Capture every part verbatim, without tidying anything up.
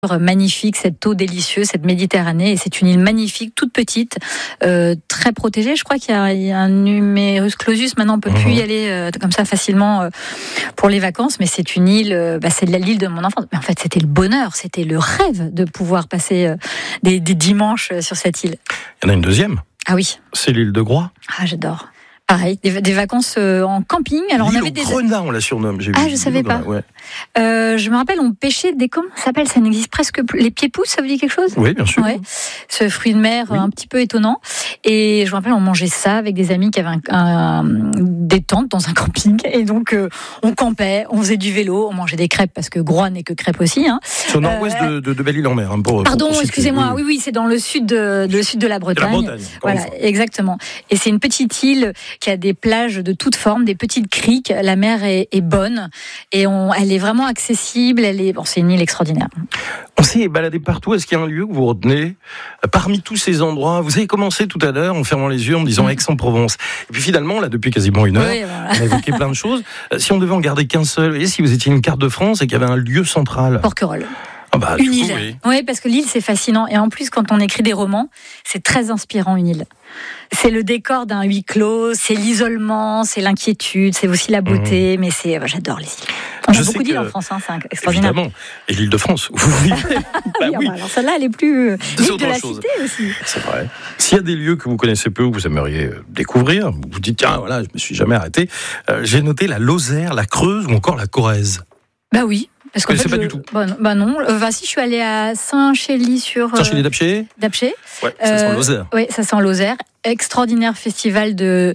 Magnifique, cette eau délicieuse, cette Méditerranée, et c'est une île magnifique, toute petite, euh, très protégée. Je crois qu'il y a, il y a un numerus clausus. Maintenant, on peut plus y aller euh, comme ça facilement euh, pour les vacances, mais c'est une île, euh, bah, c'est l'île de mon enfance. Mais en fait, c'était le bonheur, c'était le rêve de pouvoir passer euh, des, des dimanches sur cette île. Il y en a une deuxième. Ah oui. C'est l'île de Groix. Ah, j'adore. Pareil, des, des vacances euh, en camping. Alors l'île on avait au des grenat, on la surnomme. J'ai ah, vu je savais pas. Ouais. Euh, je me rappelle, on pêchait des comment ça s'appelle, ça n'existe presque plus. Les pieds-pousses, ça vous dit quelque chose? Oui, bien sûr. Ouais. Ce fruit de mer oui. un petit peu étonnant. Et je me rappelle, on mangeait ça avec des amis qui avaient un, un, des tentes dans un camping. Et donc euh, on campait, on faisait du vélo, on mangeait des crêpes parce que Groix n'est que crêpes aussi. Hein. C'est au nord-ouest euh, de, de, de Belle-Île-en-Mer. Hein, pour, pardon, pour excusez-moi. Oui, oui, c'est dans le sud de, de, le sud de la Bretagne. De la Bretagne. Voilà, exactement. Et c'est une petite île qui a des plages de toutes formes, des petites criques. La mer est, est bonne et on, elle est vraiment accessible. Elle est, bon, c'est une île extraordinaire. On s'est baladé partout. Est-ce qu'il y a un lieu que vous retenez parmi tous ces endroits? Vous avez commencé tout à l'heure en fermant les yeux en me disant mmh. Aix-en-Provence. Et puis finalement, là, depuis quasiment une heure, oui, voilà. on a évoqué plein de choses. Si on devait en garder qu'un seul, et si vous étiez une carte de France et qu'il y avait un lieu central? Porquerolles. Ah bah, une île. Coup, oui. oui, parce que l'île, c'est fascinant. Et en plus, quand on écrit des romans, c'est très inspirant, une île. C'est le décor d'un huis clos, c'est l'isolement, c'est l'inquiétude, c'est aussi la beauté, mmh. mais c'est, bah, j'adore les îles. On Je a beaucoup d'îles que, en France, hein, c'est extraordinaire. Évidemment. Et l'île de France, vous vivez. bah oui, alors celle-là, elle est plus... L'île de la chose. Cité aussi. C'est vrai. S'il y a des lieux que vous connaissez peu ou que vous aimeriez découvrir, vous vous dites, tiens, voilà, je me suis jamais arrêté, euh, j'ai noté la Lozère, la Creuse ou encore la Corrèze. Bah oui. Parce que c'est pas je... du tout. Bah non, bah non. Euh, bah, si je suis allée à Saint-Chély-sur. Saint-Chély d'Apcher. D'Apcher. Ouais, ça sent Lozère. Oui, ça sent Lozère. Extraordinaire festival de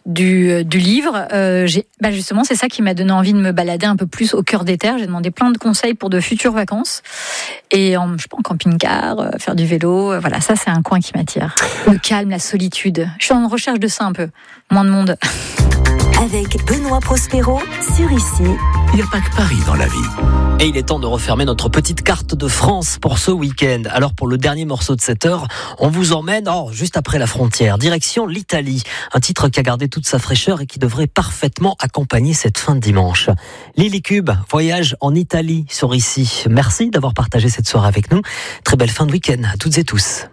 du du livre. Euh, j'ai, bah justement, c'est ça qui m'a donné envie de me balader un peu plus au cœur des terres. J'ai demandé plein de conseils pour de futures vacances et en, je sais pas, en camping-car, euh, faire du vélo. Euh, voilà, ça c'est un coin qui m'attire. Le calme, la solitude. Je suis en recherche de ça un peu. Moins de monde. Avec Benoît Prospero sur Ici. Il n'y a pas que Paris dans la vie. Et il est temps de refermer notre petite carte de France pour ce week-end. Alors pour le dernier morceau de cette heure, on vous emmène oh, juste après la frontière, direction l'Italie. Un titre qui a gardé toute sa fraîcheur et qui devrait parfaitement accompagner cette fin de dimanche. Lily Cube, voyage en Italie sur Ici. Merci d'avoir partagé cette soirée avec nous. Très belle fin de week-end à toutes et tous.